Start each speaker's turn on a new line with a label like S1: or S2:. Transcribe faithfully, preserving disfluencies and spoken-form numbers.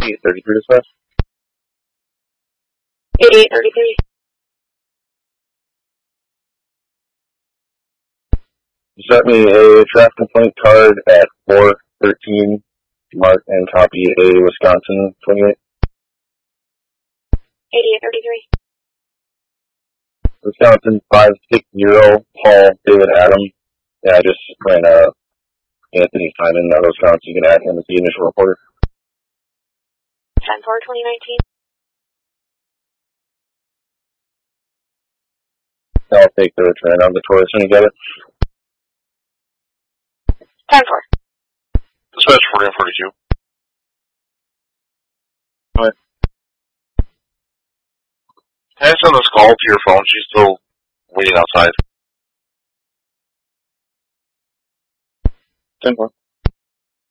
S1: eighty-eight thirty-three dispatch.
S2: eighty-eight thirty-three.
S1: You sent me a traffic complaint card at four thirteen, mark and copy A, Wisconsin twenty-eight.
S2: eighty-eight thirty-three.
S1: Wisconsin five six zero, Paul David Adam. Yeah, I just ran a Anthony Simon out of Wisconsin. You can add him as the initial reporter.
S2: ten four twenty nineteen.
S1: I'll take the return on the tourist when you get it.
S2: ten four.
S3: Dispatch forty-one forty-two.
S1: Alright.
S3: Can I send this call to your phone? She's still waiting outside.
S1: ten four.